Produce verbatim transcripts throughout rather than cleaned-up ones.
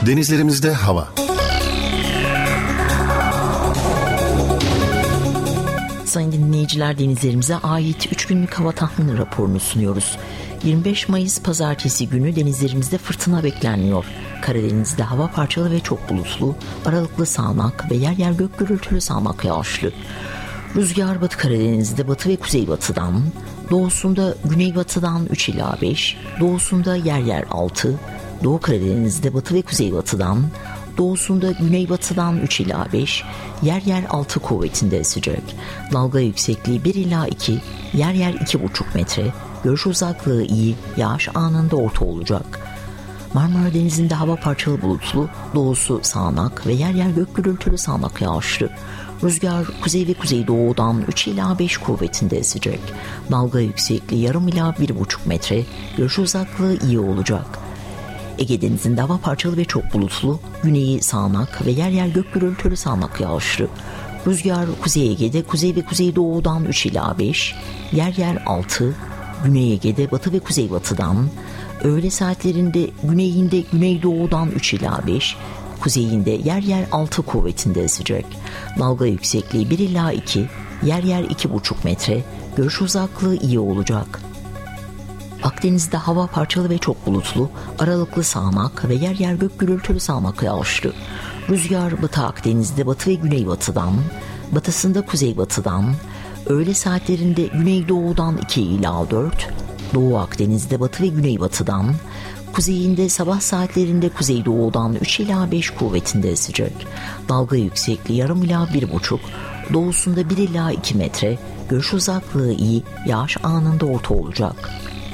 Denizlerimizde hava. Sayın dinleyiciler, denizlerimize ait üç günlük hava tahmini raporunu sunuyoruz. yirmi beş Mayıs Pazartesi günü denizlerimizde fırtına beklenmiyor. Karadeniz'de hava parçalı ve çok bulutlu, aralıklı sağanak ve yer yer gök gürültülü sağanak yağışlı. Rüzgar Batı Karadeniz'de batı ve kuzeybatıdan, doğusunda güneybatıdan üç ila beş, doğusunda yer yer altı, Doğu Karadeniz'de batı ve kuzeybatıdan, doğusunda güneybatıdan üç ila beş, yer yer altı kuvvetinde esecek. Dalga yüksekliği bir ila iki, yer yer iki buçuk metre, görüş uzaklığı iyi, yağış anında orta olacak. Marmara Denizi'nde hava parçalı bulutlu, doğusu sağanak ve yer yer gök gürültülü sağanak yağışlı. Rüzgar kuzey ve kuzeydoğudan üç ila beş kuvvetinde esecek. Dalga yüksekliği yarım ila bir buçuk metre, görüş uzaklığı iyi olacak. Ege Denizi'nde hava parçalı ve çok bulutlu, güneyi sağanak ve yer yer gök gürültülü sağanak yağışlı. Rüzgar Kuzey Ege'de kuzey ve kuzeydoğudan üç ila beş, yer yer altı, Güney Ege'de batı ve kuzeybatıdan, öğle saatlerinde güneyinde güneydoğudan üç ila beş, kuzeyinde yer yer altı kuvvetinde esecek. Dalga yüksekliği bir ila iki, yer yer iki buçuk metre, görüş uzaklığı iyi olacak. Akdeniz'de hava parçalı ve çok bulutlu, aralıklı sağanak ve yer yer gök gürültülü sağanak yağışlı. Rüzgar Batı Akdeniz'de batı ve güneybatıdan, batısında kuzeybatıdan, öğle saatlerinde güneydoğudan iki ila dört, Doğu Akdeniz'de batı ve güneybatıdan, kuzeyinde sabah saatlerinde kuzeydoğudan üç ila beş kuvvetinde esecek. Dalga yüksekliği yarım ila bir buçuk, doğusunda bir ila iki metre, görüş uzaklığı iyi, yağış anında orta olacak.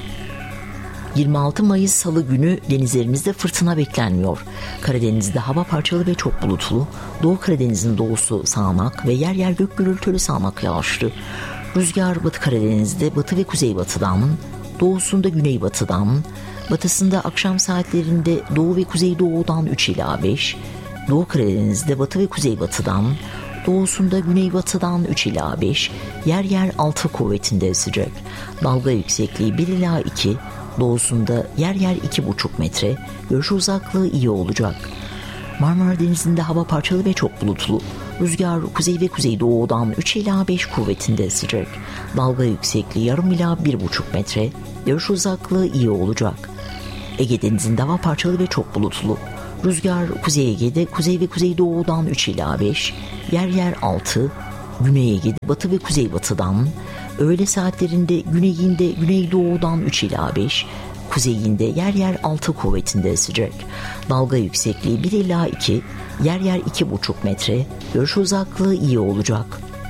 yirmi altı Mayıs Salı günü denizlerimizde fırtına beklenmiyor. Karadeniz'de hava parçalı ve çok bulutlu, Doğu Karadeniz'in doğusu sağanak ve yer yer gök gürültülü sağanak yağışlı. Rüzgar Batı Karadeniz'de batı ve kuzeybatıdan, doğusunda güneybatıdan, batısında akşam saatlerinde doğu ve kuzeydoğudan üç ila beş, Doğu Karadeniz'de batı ve kuzeybatıdan, doğusunda güneybatıdan üç ila beş, yer yer altı kuvvetinde esecek. Dalga yüksekliği bir ila iki, doğusunda yer yer iki buçuk metre, görüş uzaklığı iyi olacak. Marmara Denizi'nde hava parçalı ve çok bulutlu. Rüzgar kuzey ve kuzeydoğudan üç ila beş kuvvetinde esecek. Dalga yüksekliği yarım ila bir buçuk metre, görüş uzaklığı iyi olacak. Ege Denizi'nde hava parçalı ve çok bulutlu. Rüzgar Kuzey Ege'de kuzey ve kuzeydoğudan üç ila beş, yer yer altı, Güney Ege'de batı ve kuzeybatıdan, öğle saatlerinde güneyinde güneydoğudan üç ila beş, kuzeyinde yer yer altı kuvvetinde esecek. Dalga yüksekliği bir ila iki, yer yer iki buçuk metre, görüş uzaklığı iyi olacak.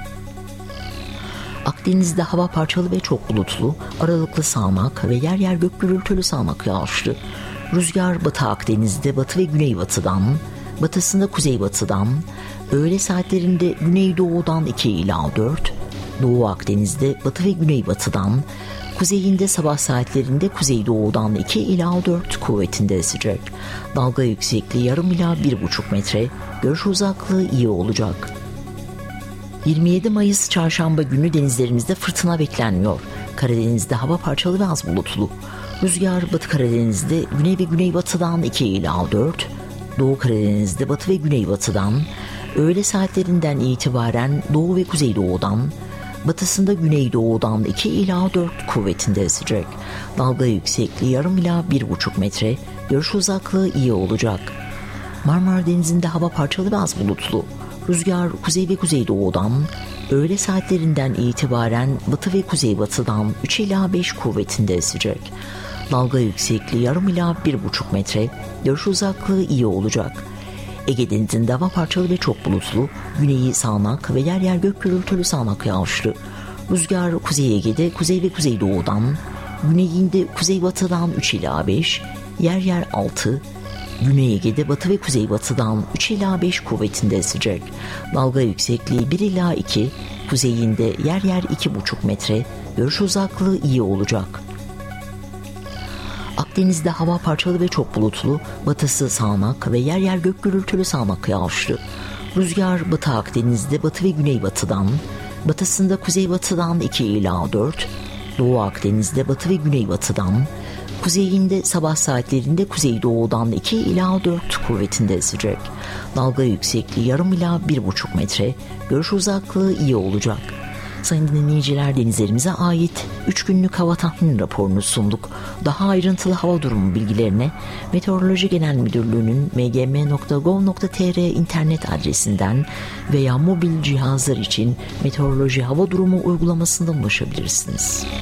Akdeniz'de hava parçalı ve çok bulutlu, aralıklı sağanak ve yer yer gök gürültülü sağanak yağışlı. Rüzgar Batı Akdeniz'de batı ve güneybatıdan, batısında kuzeybatıdan, öğle saatlerinde güneydoğudan iki ila dört, Doğu Akdeniz'de batı ve güneybatıdan, kuzeyinde sabah saatlerinde kuzeydoğudan iki ila dört kuvvetinde esecek. Dalga yüksekliği yarım ila bir buçuk metre, görüş uzaklığı iyi olacak. yirmi yedi Mayıs Çarşamba günü denizlerimizde fırtına beklenmiyor. Karadeniz'de hava parçalı ve az bulutlu. Rüzgar Batı Karadeniz'de güney ve güneybatıdan iki ila dört, Doğu Karadeniz'de batı ve güneybatıdan, öğle saatlerinden itibaren doğu ve kuzeydoğudan, batısında güneydoğudan iki ila dört kuvvetinde esecek. Dalga yüksekliği yarım ila bir buçuk metre, görüş uzaklığı iyi olacak. Marmara Denizi'nde hava parçalı ve az bulutlu. Rüzgar kuzey ve kuzeydoğudan, öğle saatlerinden itibaren batı ve kuzeybatıdan üç ila beş kuvvetinde esecek. Dalga yüksekliği yarım ila bir buçuk metre, görüş uzaklığı iyi olacak. Ege Denizi'nde hava parçalı ve çok bulutlu, güneyi sağanak ve yer yer gök gürültülü sağanak yağışlı. Rüzgar Kuzey Ege'de kuzey ve kuzeydoğudan, güneyinde kuzeybatıdan üç ila beş, yer yer altı, Güney Ege'de batı ve kuzeybatıdan üç ila beş kuvvetinde esecek. Dalga yüksekliği bir ila iki, kuzeyinde yer yer iki buçuk metre, görüş uzaklığı iyi olacak. Akdeniz'de hava parçalı ve çok bulutlu, batısı sağanak ve yer yer gök gürültülü sağanak yağışlı. Rüzgar Batı Akdeniz'de batı ve güneybatıdan, batısında kuzeybatıdan iki ila dört, Doğu Akdeniz'de batı ve güneybatıdan, Kuzeyinde sabah saatlerinde kuzeydoğudan iki ila dört kuvvetinde esecek. Dalga yüksekliği yarım ila bir buçuk metre. Görüş uzaklığı iyi olacak. Sayın dinleyiciler, denizlerimize ait üç günlük hava tahmin raporunu sunduk. Daha ayrıntılı hava durumu bilgilerine Meteoroloji Genel Müdürlüğü'nün m g m nokta gov nokta t r internet adresinden veya mobil cihazlar için meteoroloji hava durumu uygulamasından ulaşabilirsiniz.